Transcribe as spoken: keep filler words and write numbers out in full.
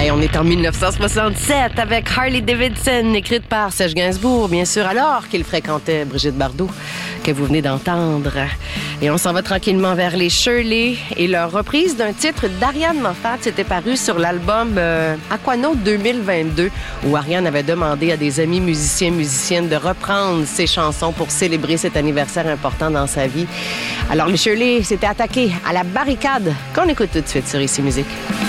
Et on est en dix-neuf cent soixante-sept avec Harley Davidson, écrite par Serge Gainsbourg, bien sûr, alors qu'il fréquentait Brigitte Bardot, que vous venez d'entendre. Et on s'en va tranquillement vers les Shirley et leur reprise d'un titre d'Ariane Moffat. C'était paru sur l'album euh, Aquanaut deux mille vingt-deux, où Ariane avait demandé à des amis musiciens, musiciennes de reprendre ses chansons pour célébrer cet anniversaire important dans sa vie. Alors les Shirley s'étaient attaqués à la barricade qu'on écoute tout de suite sur Ici Musique.